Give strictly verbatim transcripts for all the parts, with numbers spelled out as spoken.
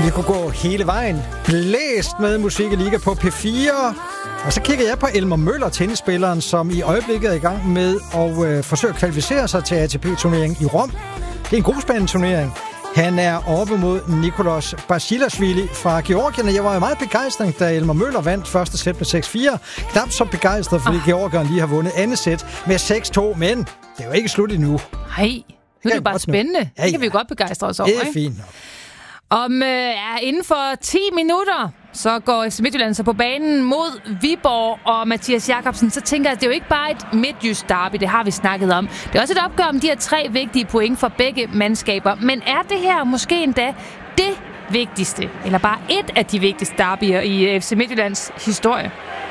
Vi kunne gå hele vejen. Blæst med musik i Liga på P fire. Og så kigger jeg på Elmer Møller, tennisspilleren, som i øjeblikket er i gang med at øh, forsøge at kvalificere sig til A T P-turneringen i Rom. Det er en grusbane turnering. Han er oppe mod Nicolas Basilashvili fra Georgien, og jeg var jo meget begejstret, da Elmer Møller vandt første sæt med seks fire. Knap så begejstret, fordi ah. Georgien lige har vundet andet sæt med seks to, men det er jo ikke slut endnu. Nej, nu er det bare spændende. Ja, ja. Det kan vi godt begejstre os over, ikke? Det er ikke? fint nok. Om øh, ja, inden for ti minutter, så går F C Midtjylland så på banen mod Viborg og Mathias Jakobsen. Så tænker jeg, at det er jo ikke bare et midtjysk derby, det har vi snakket om. Det er også et opgør om de her tre vigtige point for begge mandskaber. Men er det her måske endda det vigtigste, eller bare et af de vigtigste derbyer i F C Midtjyllands historie?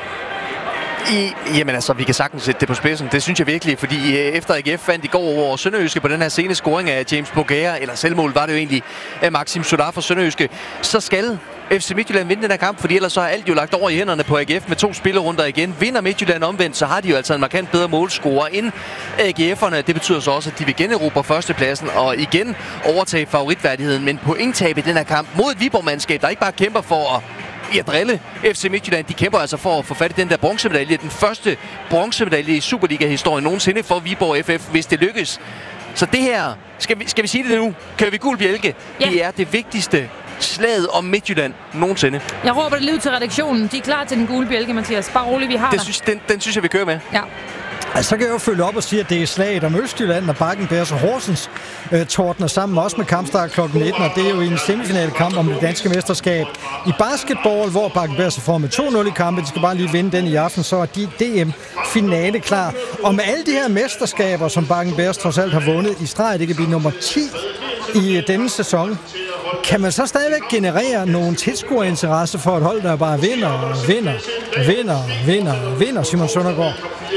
I, jamen altså, vi kan sagtens sætte det på spidsen. Det synes jeg virkelig, fordi efter A G F vandt i går over Sønderjyske på den her sene scoring af James Bogaer, eller selvmål var det jo egentlig af Maxim Solar fra Sønderjyske, så skal F C Midtjylland vinde den her kamp, fordi ellers så er alt jo lagt over i hænderne på A G F med to spillerunder igen. Vinder Midtjylland omvendt, så har de jo altså en markant bedre målscorer end A G F'erne. Det betyder så også, at de vil generobre førstepladsen og igen overtage favoritværdigheden. Men pointtab i den her kamp mod et Viborg-mandskab, der ikke bare kæmper for at i at drille F C Midtjylland. De kæmper altså for at få fat i den der bronzemedalje. Den første bronzemedalje i Superliga-historien nogensinde for Viborg F F, hvis det lykkes. Så det her, skal vi, skal vi sige det nu? Kan vi gul bjælke? Ja. Det er det vigtigste slaget om Midtjylland nogensinde. Jeg råber det lige ud til redaktionen. De er klar til den gule bjælke, Mathias. Bare roligt, vi har det synes, den, den synes jeg, vi kører med. Ja. Altså, så kan jeg jo følge op og sige, at det er slaget om Østjylland, og Bakken Bears og Horsens øh, tordner sammen, også med kampstart klokken nitten, og det er jo en semifinale kamp om det danske mesterskab i basketball, hvor Bakken Bears er for med to nul i kampen. De skal bare lige vinde den i aften, så er de D M-finale klar. Og med alle de her mesterskaber, som Bakken Bears trods alt har vundet i streg, det kan blive nummer ti i denne sæson. Kan man så stadigvæk generere nogle tilskuerinteresse for et hold, der bare vinder, vinder, vinder, vinder, vinder, Simon Søndergaard?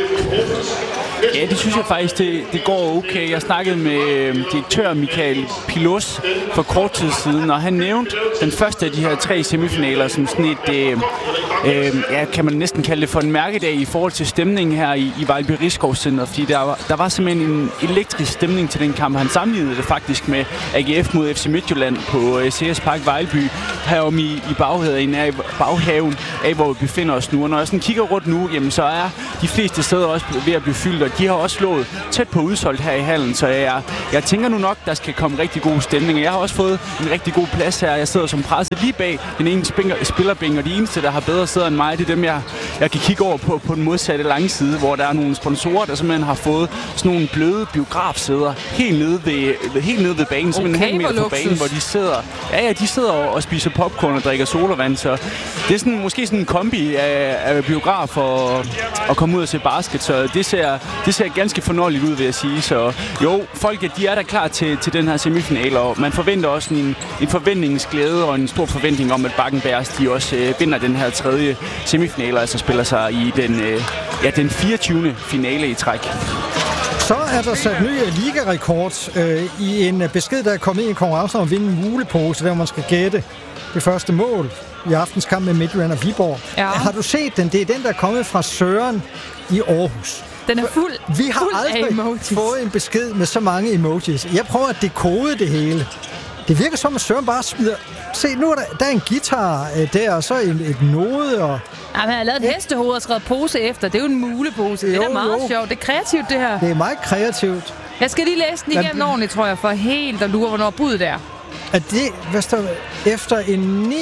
Ja, det synes jeg faktisk, det, det går okay. Jeg snakkede med direktør Michael Pilos for kort tid siden, og han nævnte den første af de her tre semifinaler som sådan et, øh, øh, ja, kan man næsten kalde det for en mærkedag i forhold til stemningen her i, i Vejlby Rigskovscenteret, fordi der var, der var simpelthen en elektrisk stemning til den kamp. Han sammenlignede det faktisk med A G F mod F C Midtjylland på øh, C S Park Vejlby, herom i, i baghaven, af, baghaven af, hvor vi befinder os nu. Og når jeg sådan kigger rundt nu, jamen, så er de fleste steder også ved at blive fyldt, og de har også slået tæt på udsolgt her i hallen, så jeg, jeg tænker nu nok, der skal komme rigtig god stemning. Jeg har også fået en rigtig god plads her. Jeg sidder som presset lige bag den ene spillerbænk, og de eneste, der har bedre sæder end mig, det er dem, jeg, jeg kan kigge over på på den modsatte lange side, hvor der er nogle sponsorer, der simpelthen har fået sådan nogle bløde biografsæder helt nede ved, helt nede ved banen, simpelthen okay, en meter fra banen, hvor de sidder, ja, ja, de sidder og, og spiser popcorn og drikker sodavand, så det er sådan, måske sådan en kombi af, af biograf og, og komme ud og se basket, så det ser, det ser ganske fornøjeligt ud, vil jeg sige. Så jo, folk de er der klar til, til den her semifinale, og man forventer også en, en forventningsglæde og en stor forventning om, at Bakken Bears de også øh, vinder den her tredje semifinale, altså spiller sig i den, øh, ja, den fireogtyvende finale i træk. Så er der sat ny ligarekord øh, i en besked, der er kommet i en konkurrence om at vinde en mulepose, der man skal gætte det første mål i aftens kamp med Midtjylland og Viborg. Ja. Har du set den? Det er den, der er kommet fra Søren i Aarhus. Den er fuld, Vi har fuld aldrig fået en besked med så mange emojis. Jeg prøver at dekode det hele. Det virker som, at Søren bare smider... Se, nu er der, der er en guitar øh, der, og så en, et node, og... Ja, men han har lavet et hestehoved og skrevet pose efter. Det er jo en mulepose. Jo, det er meget jo. sjovt. Det er kreativt, det her. Det er meget kreativt. Jeg skal lige læse den igennem ordentligt, tror jeg, for helt at lure, hvornår budet er. Er det, hvad står efter en ni,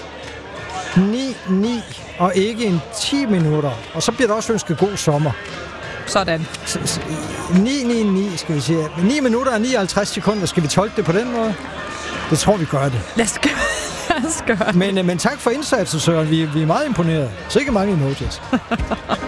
ni, ni, og ikke en ti minutter, og så bliver der også ønsket god sommer. Sådan. ni ni ni, skal vi sige. ni minutter og nioghalvtreds sekunder, skal vi tolke det på den måde? Det tror vi gør det. Lad os gøre, Lad os gøre det. Men, men tak for indsatsen, Søren. Vi, vi er meget imponeret. Så ikke mange emojis.